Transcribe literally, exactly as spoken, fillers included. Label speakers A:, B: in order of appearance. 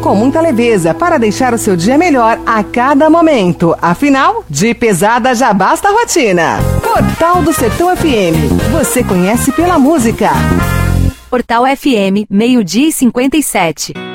A: com muita leveza para deixar o seu dia melhor a cada momento. Afinal, de pesada já basta a rotina. Portal do Sertão F M. Você conhece pela música.
B: Portal F M, meio-dia e cinquenta e sete.